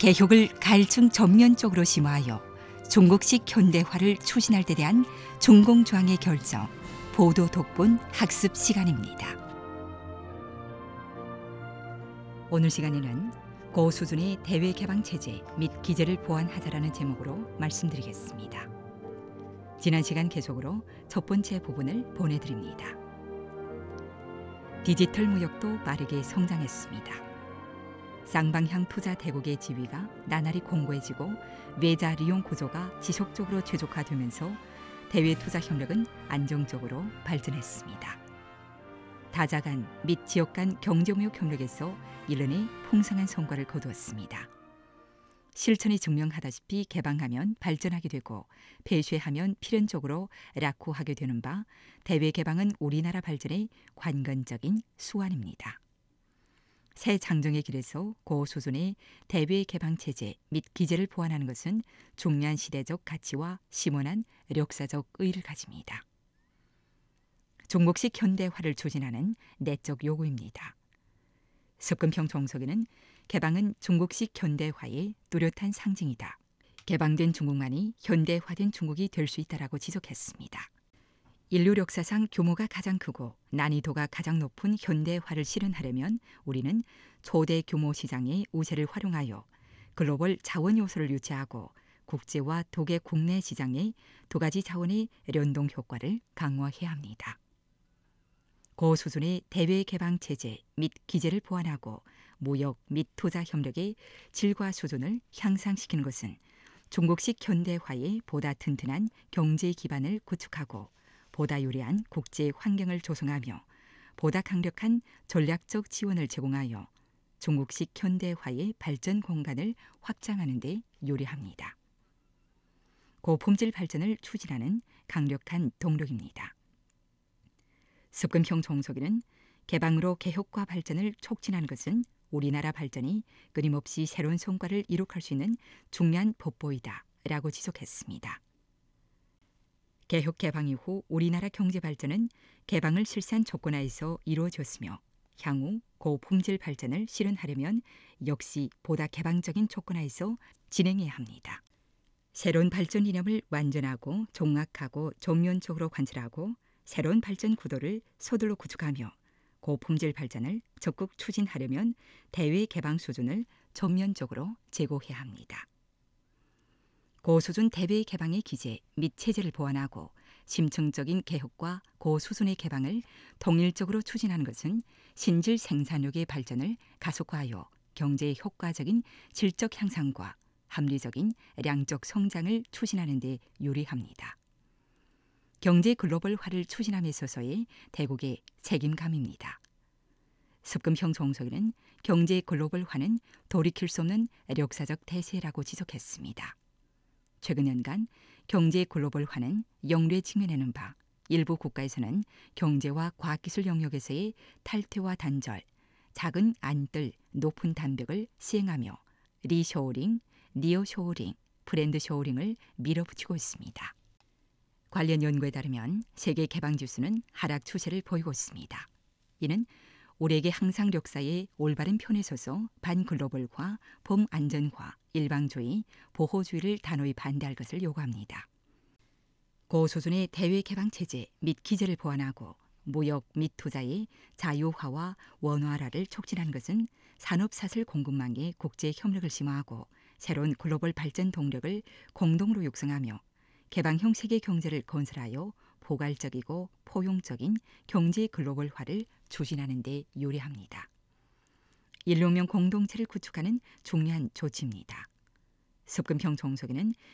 개혁을 가일층 전면적으로 심화하여 중국식 현대화를 추진할 데 대한 중공조항의 결정, 보도 독본 학습 시간입니다. 오늘 시간에는 고수준의 대외 개방 체제 및 기제를 보완하자라는 제목으로 말씀드리겠습니다. 지난 시간 계속으로 첫 번째 부분을 보내드립니다. 디지털 무역도 빠르게 성장했습니다. 쌍방향 투자 대국의 지위가 나날이 공고해지고 외자 리용 구조가 지속적으로 최적화되면서 대외 투자 협력은 안정적으로 발전했습니다. 다자 간 및 지역 간 경제무역 협력에서 이른이 풍성한 성과를 거두었습니다. 실천이 증명하다시피 개방하면 발전하게 되고 폐쇄하면 필연적으로 낙후하게 되는 바 대외 개방은 우리나라 발전의 관건적인 수완입니다. 새 장정의 길에서 고수준의 대외 개방 체제 및 기제를 보완하는 것은 중요한 시대적 가치와 심원한 역사적 의의를 가집니다. 중국식 현대화를 추진하는 내적 요구입니다. 습근평 종석에는 개방은 중국식 현대화의 뚜렷한 상징이다. 개방된 중국만이 현대화된 중국이 될 수 있다라고 지적했습니다. 인류 역사상 규모가 가장 크고 난이도가 가장 높은 현대화를 실현하려면 우리는 초대 규모 시장의 우세를 활용하여 글로벌 자원 요소를 유치하고 국제와 독의 국내 시장의 두 가지 자원의 연동 효과를 강화해야 합니다. 고수준의 대외 개방 체제 및 기제를 보완하고 무역 및 투자 협력의 질과 수준을 향상시키는 것은 중국식 현대화의 보다 튼튼한 경제 기반을 구축하고 보다 유리한 국제 환경을 조성하며 보다 강력한 전략적 지원을 제공하여 중국식 현대화의 발전 공간을 확장하는 데 유리합니다. 고품질 발전을 추진하는 강력한 동력입니다. 습근평 종석에는 개방으로 개혁과 발전을 촉진하는 것은 우리나라 발전이 끊임없이 새로운 성과를 이룩할 수 있는 중요한 법보이다 라고 지적했습니다. 개혁 개방 이후 우리나라 경제 발전은 개방을 실시한 조건하에서 이루어졌으며 향후 고품질 발전을 실현하려면 역시 보다 개방적인 조건하에서 진행해야 합니다. 새로운 발전 이념을 완전하고 종합하고 전면적으로 관철하고 새로운 발전 구도를 서둘러 구축하며 고품질 발전을 적극 추진하려면 대외 개방 수준을 전면적으로 제고해야 합니다. 고수준 대외 개방의 기제 및 체제를 보완하고 심층적인 개혁과 고수준의 개방을 통일적으로 추진하는 것은 신질 생산력의 발전을 가속화하여 경제의 효과적인 질적 향상과 합리적인 양적 성장을 추진하는 데 유리합니다. 경제 글로벌화를 추진함에 있어서의 대국의 책임감입니다. 습근평 종석에는 경제 글로벌화는 돌이킬 수 없는 역사적 대세라고 지적했습니다. 최근 연간 경제 글로벌화는 역류에 직면하는 바 일부 국가에서는 경제와 과학기술 영역에서의 탈퇴와 단절, 작은 안뜰, 높은 단벽을 시행하며 리쇼어링, 니어쇼어링, 브랜드 쇼어링을 밀어붙이고 있습니다. 관련 연구에 따르면 세계 개방 지수는 하락 추세를 보이고 있습니다. 이는 우리에게 항상 역사의 올바른 편에 서서 반글로벌화, 범안전화, 일방주의, 보호주의를 단호히 반대할 것을 요구합니다. 고수준의 대외 개방 체제 및 기제를 보완하고 무역 및 투자의 자유화와 원활화를 촉진하는 것은 산업사슬 공급망의 국제 협력을 심화하고 새로운 글로벌 발전 동력을 공동으로 육성하며 개방형 세계 경제를 건설하여 포괄적이고 포용적인 경제 글로벌화를 추진하는 데 유리합니다. 인류명 공동체를 구축하는 중요한 조치입니다. 습근평 종석에는